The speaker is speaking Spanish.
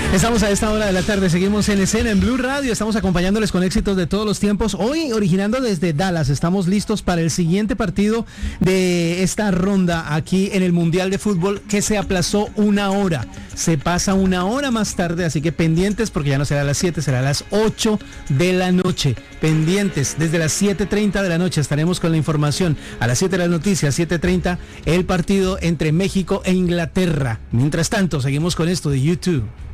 Estamos a esta hora de la tarde, seguimos en escena en Blue Radio, estamos acompañándoles con éxitos de todos los tiempos. Hoy originando desde Dallas, estamos listos para el siguiente partido de esta ronda aquí en el Mundial de Fútbol que se aplazó una hora. Se pasa una hora más tarde, así que pendientes porque ya no será a las 7, será a las 8 de la noche. Pendientes, desde las 7:30 de la noche estaremos con la información. A las 7 de las noticias, 7:30, el partido entre México e Inglaterra. Mientras tanto, seguimos con esto de YouTube.